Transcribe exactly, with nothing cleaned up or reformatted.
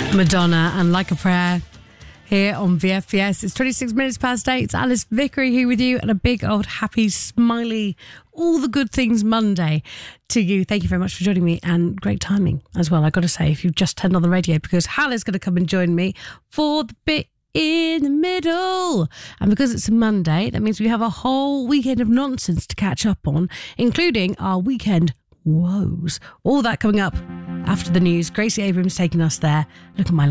Madonna and Like a Prayer here on V F V S. It's twenty-six minutes past eight. It's Alice Vickery here with you, and a big old happy, smiley, all the good things Monday to you. Thank you very much for joining me, and great timing as well, I got to say, if you've just turned on the radio, because Hal is going to come and join me for the bit in the middle. And because it's a Monday, that means we have a whole weekend of nonsense to catch up on, including our weekend woes. All that coming up after the news. Gracie Abrams taking us there. Look at my